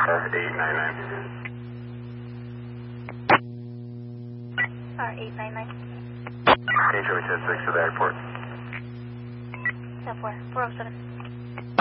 899. 899. Hey, Joey 106 to the airport. 407.